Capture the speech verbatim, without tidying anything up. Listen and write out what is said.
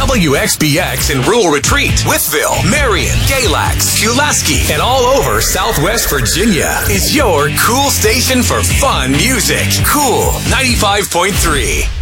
W X B X in Rural Retreat, Wytheville, Marion, Galax, Pulaski, and all over Southwest Virginia. It's your cool station for fun music. Cool ninety-five point three.